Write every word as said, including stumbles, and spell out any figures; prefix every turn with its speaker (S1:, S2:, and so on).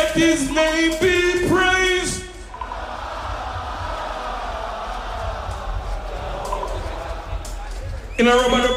S1: Let his name be praised. In a rubber